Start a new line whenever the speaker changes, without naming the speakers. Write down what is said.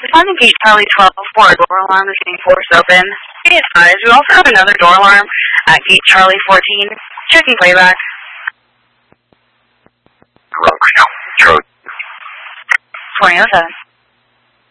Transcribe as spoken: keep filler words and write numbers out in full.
We find the gate Charlie twelve for a door alarm is being forced open. Be advised, we also have another door alarm at gate Charlie fourteen. Checking playback.
Wrong. Charlie.
twenty oh seven.